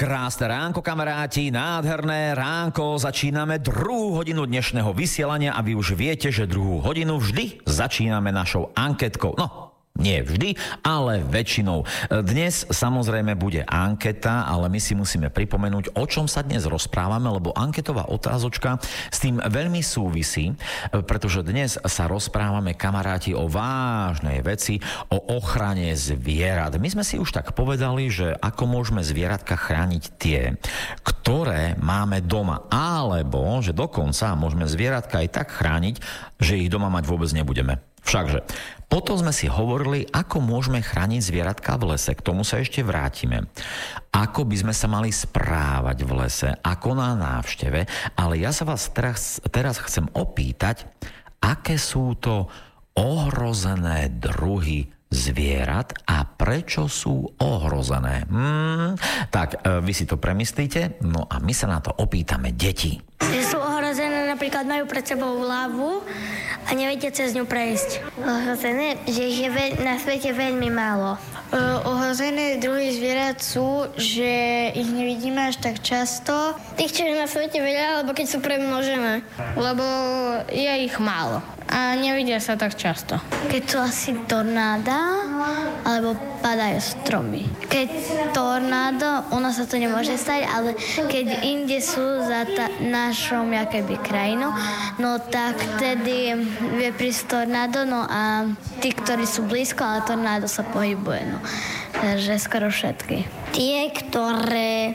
Krásne ránko, kamaráti, nádherné ránko. Začíname 2. hodinu dnešného vysielania a vy už viete, že 2. hodinu vždy začíname našou anketkou. No, nie vždy, ale väčšinou. Dnes samozrejme bude anketa, ale my si musíme pripomenúť, o čom sa dnes rozprávame, lebo anketová otázočka s tým veľmi súvisí, pretože dnes sa rozprávame, kamaráti, o vážnej veci, o ochrane zvierat. My sme si už tak povedali, že ako môžeme zvieratka chrániť tie, ktoré máme doma, alebo že dokonca môžeme zvieratka aj tak chrániť, že ich doma mať vôbec nebudeme. Všakže, potom sme si hovorili, ako môžeme chrániť zvieratka v lese. K tomu sa ešte vrátime. Ako by sme sa mali správať v lese, ako na návšteve. Ale ja sa vás teraz chcem opýtať, aké sú to ohrozené druhy zvierat a prečo sú ohrozené. Tak, vy si to premyslíte, no a my sa na to opýtame deti. Že sú ohrozené, napríklad majú pred sebou lavu a neviete cez ňu prejsť. Ohrozené, že ich je na svete veľmi málo. Ohrozené druhy zvierat sú, že ich nevidíme až tak často. Tých, čo je na svete veľa, alebo keď sú premnožené. Lebo je ich málo a nevidia sa tak často. Keď sú asi tornáda, alebo padajú stromy. Keď tornádo, u nás sa to nemôže stať, ale keď inde sú za našou jakoby krajinou, no tak vtedy vie prísť tornádo, no a tí, ktorí sú blízko, ale tornádo sa pohybuje, no. Takže skoro všetky. Tie, ktoré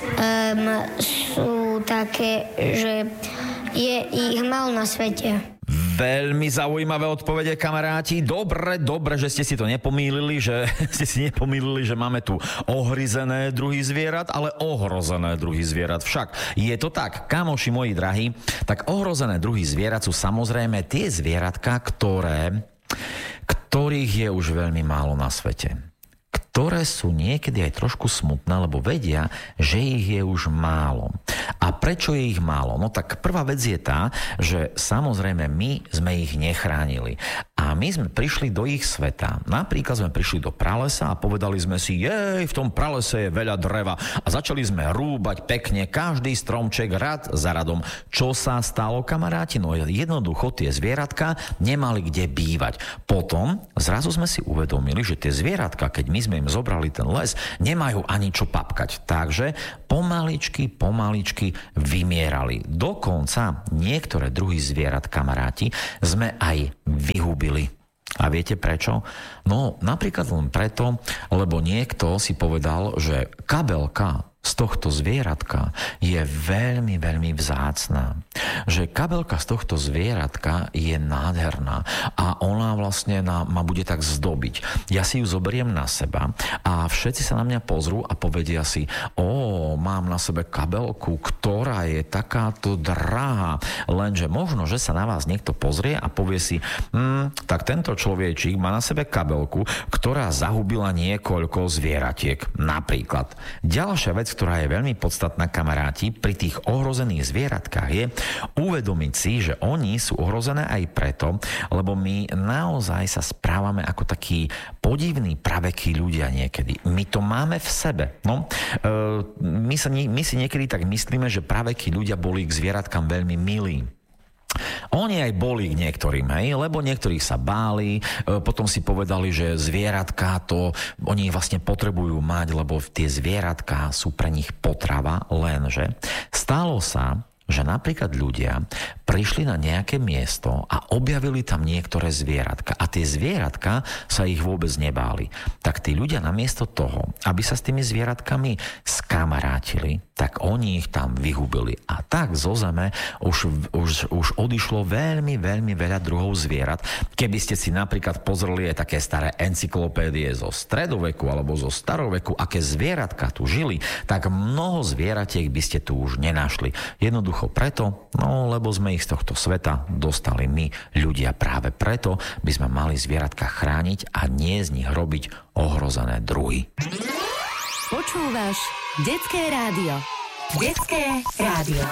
sú také, že je ich málo na svete. Veľmi zaujímavé odpovede, kamaráti. Dobre, že ste si to nepomýlili, že máme tu ohryzené druhy zvierat, ale ohrozené druhy zvierat. Však je to tak, kamoši moji drahí, tak ohrozené druhy zvierat sú samozrejme tie zvieratka, ktorých je už veľmi málo na svete. Ktoré sú niekedy aj trošku smutné, lebo vedia, že ich je už málo. A prečo je ich málo? No tak prvá vec je tá, že samozrejme my sme ich nechránili. A my sme prišli do ich sveta. Napríklad sme prišli do pralesa a povedali sme si, v tom pralese je veľa dreva. A začali sme rúbať pekne každý stromček rad za radom. Čo sa stalo, kamaráti? No jednoducho tie zvieratka nemali kde bývať. Potom zrazu sme si uvedomili, že tie zvieratka, keď my sme im zobrali ten les, nemajú ani čo papkať. Takže pomaličky vymierali. Dokonca niektoré druhy zvierat, kamaráti, sme aj vyhubili. A viete prečo? No napríklad len preto, lebo niekto si povedal, že kabelka z tohto zvieratka je veľmi, veľmi vzácna. Že kabelka z tohto zvieratka je nádherná a ona vlastne ma bude tak zdobiť. Ja si ju zoberiem na seba a všetci sa na mňa pozrú a povedia si, mám na sebe kabelku, ktorá je takáto drahá. Lenže možno, že sa na vás niekto pozrie a povie si, tak tento človečík má na sebe kabelku, ktorá zahubila niekoľko zvieratiek. Napríklad. Ďalšia vec, ktorá je veľmi podstatná, kamaráti, pri tých ohrozených zvieratkách je uvedomiť si, že oni sú ohrozené aj preto, lebo my naozaj sa správame ako takí podivní pravekí ľudia niekedy. My to máme v sebe. No, my si niekedy tak myslíme, že pravekí ľudia boli k zvieratkám veľmi milí. Oni aj boli k niektorým, lebo niektorých sa báli, potom si povedali, že zvieratka oni vlastne potrebujú mať, lebo tie zvieratka sú pre nich potrava, lenže stalo sa, že napríklad ľudia prišli na nejaké miesto a objavili tam niektoré zvieratka a tie zvieratka sa ich vôbec nebáli. Tak tí ľudia namiesto toho, aby sa s tými zvieratkami skamarátili, tak oni ich tam vyhubili. A tak zo zeme už odišlo veľmi, veľmi veľa druhov zvierat. Keby ste si napríklad pozreli aj také staré encyklopédie zo stredoveku alebo zo staroveku, aké zvieratka tu žili, tak mnoho zvieratiek by ste tu už nenašli. Jednoducho preto, lebo sme ich z tohto sveta dostali my, ľudia. Práve preto by sme mali zvieratka chrániť a nie z nich robiť ohrozené druhy. Počúvaš Detské rádio. Detské rádio.